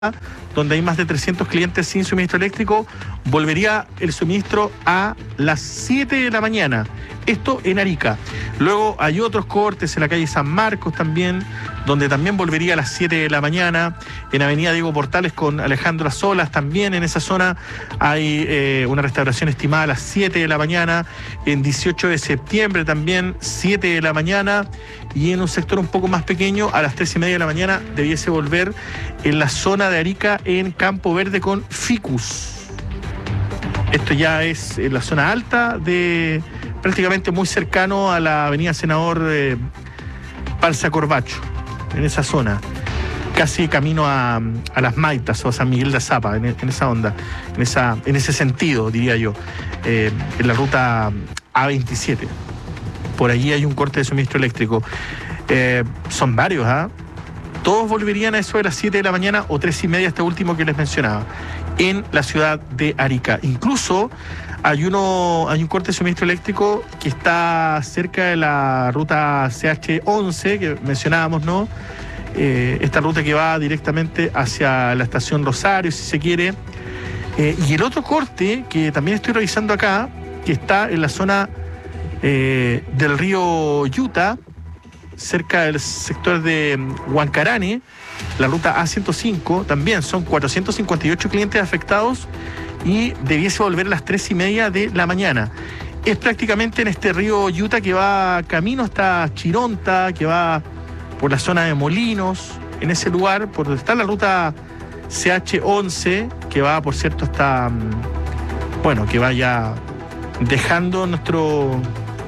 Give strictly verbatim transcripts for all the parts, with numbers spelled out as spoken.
donde hay más de trescientos clientes sin suministro eléctrico, volvería el suministro a las siete de la mañana. Esto en Arica. Luego hay otros cortes en la calle San Marcos también, donde también volvería a las siete de la mañana. En Avenida Diego Portales con Alejandro Solas también en esa zona hay eh, una restauración estimada a las siete de la mañana. En dieciocho de septiembre también siete de la mañana. Y en un sector un poco más pequeño, a las tres y media de la mañana, debiese volver en la zona de Arica en Campo Verde con Ficus. Esto ya es en la zona alta, de prácticamente muy cercano a la avenida Senador eh, Balsa Corbacho, en esa zona. Casi camino a, a Las Maitas o a San Miguel de Azapa, en, en esa onda, en, esa, en ese sentido, diría yo, eh, en la ruta A veintisiete. Por allí hay un corte de suministro eléctrico. Eh, son varios, ¿ah? ¿eh? Todos volverían a eso de las siete de la mañana o tres y media, este último que les mencionaba, en la ciudad de Arica. Incluso hay uno, hay un corte de suministro eléctrico que está cerca de la ruta C H once que mencionábamos, ¿no? Eh, esta ruta que va directamente hacia la estación Rosario, si se quiere. Eh, y el otro corte que también estoy revisando acá, que está en la zona Eh, del río Yuta, cerca del sector de Huancarane, la ruta A ciento cinco, también son cuatrocientos cincuenta y ocho clientes afectados y debiese volver a las tres y media de la mañana. Es prácticamente en este río Yuta que va camino hasta Chironta, que va por la zona de Molinos, en ese lugar, por donde está la ruta C H once, que va, por cierto, hasta, bueno, que va ya dejando nuestro...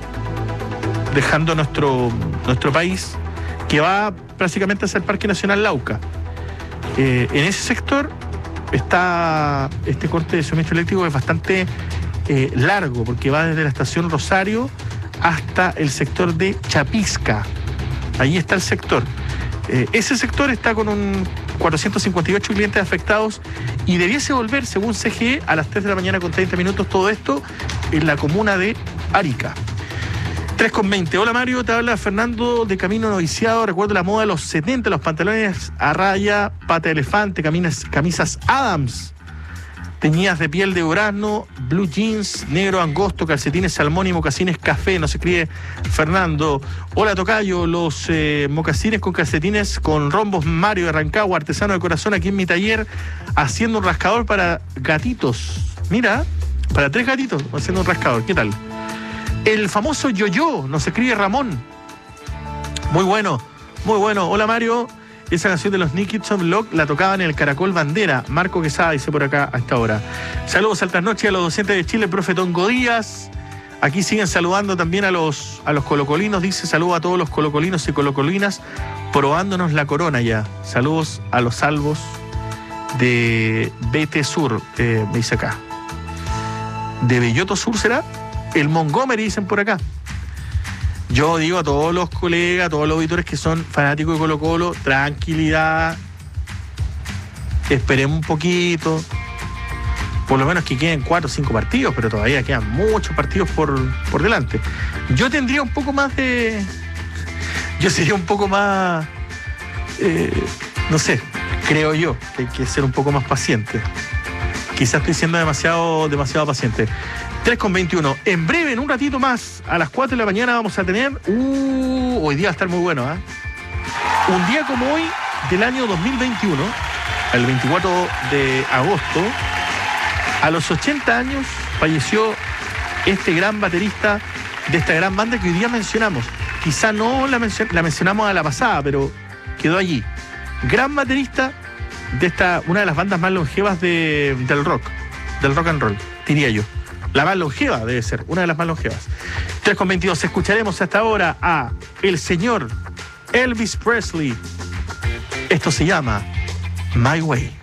dejando nuestro, nuestro país, que va prácticamente hacia el Parque Nacional Lauca. Eh, en ese sector está este corte de suministro eléctrico, que es bastante eh, largo, porque va desde la estación Rosario hasta el sector de Chapisca. Ahí está el sector. Eh, ese sector está con un cuatrocientos cincuenta y ocho clientes afectados y debiese volver, según C G E, a las tres de la mañana con treinta minutos, todo esto en la comuna de Arica. tres con veinte. Hola Mario, te habla Fernando de Camino Noviciado. Recuerdo la moda de los setenta, los pantalones a raya, pata de elefante, camisas, camisas Adams, teñidas de piel de durazno, blue jeans, negro angosto, calcetines salmón y mocasines café. Nos escribe Fernando. Hola tocayo, los eh, mocasines con calcetines con rombos Mario de Rancagua, artesano de corazón, aquí en mi taller, haciendo un rascador para gatitos. Mira, para tres gatitos, haciendo un rascador. ¿Qué tal? El famoso yo-yo, nos escribe Ramón. Muy bueno, muy bueno. Hola Mario, esa canción de los New Kids on Block la tocaban en el Caracol Bandera. Marco Quesada dice por acá a esta hora. Saludos al trasnoche a los docentes de Chile, el profe Tongo Díaz. Aquí siguen saludando también a los, a los colocolinos. Dice saludos a todos los colocolinos y colocolinas probándonos la corona ya. Saludos a los salvos de B T Sur, eh, me dice acá. ¿De Belloto Sur será? El Montgomery, dicen por acá. Yo digo a todos los colegas, a todos los auditores que son fanáticos de Colo Colo, tranquilidad, esperemos un poquito, por lo menos que queden cuatro o cinco partidos, pero todavía quedan muchos partidos por, por delante. Yo tendría un poco más de... Yo sería un poco más... Eh, no sé, creo yo que hay que ser un poco más paciente. Quizás estoy siendo demasiado, demasiado paciente. tres con veintiuno. En breve, en un ratito más, a las cuatro de la mañana vamos a tener... Uh, hoy día va a estar muy bueno, ¿eh? Un día como hoy del año dos mil veintiuno, el veinticuatro de agosto, a los ochenta años falleció este gran baterista de esta gran banda que hoy día mencionamos. Quizá no la, mencio- la mencionamos a la pasada, pero quedó allí. Gran baterista de esta, una de las bandas más longevas de, del rock, del rock and roll, diría yo. La más longeva debe ser, una de las más longevas. tres con veintidós, escucharemos hasta ahora a el señor Elvis Presley. Esto se llama My Way.